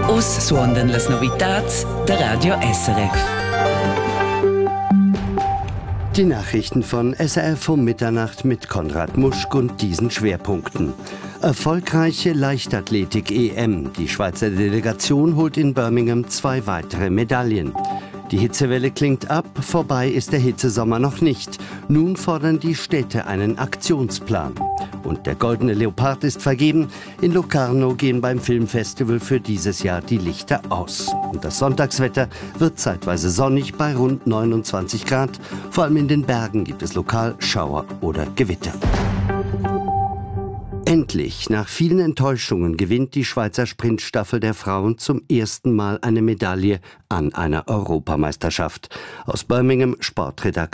Us suondan las novitats der Radio SRF. Die Nachrichten von SRF um Mitternacht mit Konrad Muschk und diesen Schwerpunkten. Erfolgreiche Leichtathletik-EM. Die Schweizer Delegation holt in Birmingham 2 weitere Medaillen. Die Hitzewelle klingt ab, vorbei ist der Hitzesommer noch nicht. Nun fordern die Städte einen Aktionsplan. Und der Goldene Leopard ist vergeben. In Locarno gehen beim Filmfestival für dieses Jahr die Lichter aus. Und das Sonntagswetter wird zeitweise sonnig bei rund 29 Grad. Vor allem in den Bergen gibt es lokal Schauer oder Gewitter. Endlich, nach vielen Enttäuschungen, gewinnt die Schweizer Sprintstaffel der Frauen zum ersten Mal eine Medaille an einer Europameisterschaft. Aus Birmingham, Sportredakteur